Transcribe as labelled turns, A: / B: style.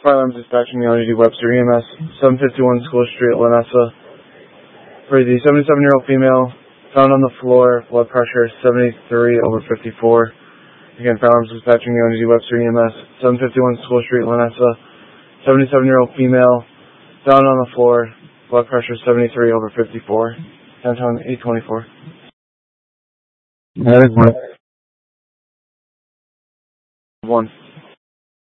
A: Firearms dispatching the Unity Webster EMS, 751 School Street, Lanessa. For the 77-year-old female found on the floor, blood pressure 73/54. Again, firearms dispatching the Unity Webster EMS, 751 School Street, Lanessa. 77-year-old female found on the floor, blood pressure 73/54. Downtown 824.
B: That is one.
A: 1.